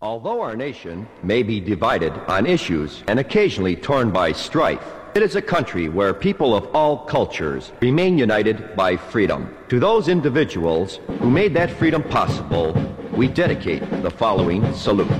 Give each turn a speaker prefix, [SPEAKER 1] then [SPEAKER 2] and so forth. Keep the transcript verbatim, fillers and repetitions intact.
[SPEAKER 1] Although our nation may be divided on issues and occasionally torn by strife, it is a country where people of all cultures remain united by freedom. To those individuals who made that freedom possible, we dedicate the following salute.